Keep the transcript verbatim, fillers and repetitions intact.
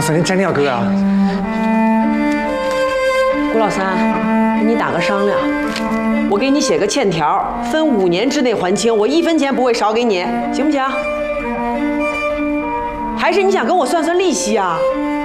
三，你真的要给啊？ 顾老三，跟你打个商量，我给你写个欠条，分五年之内还清，我一分钱不会少给你，行不行？还是你想跟我算算利息啊？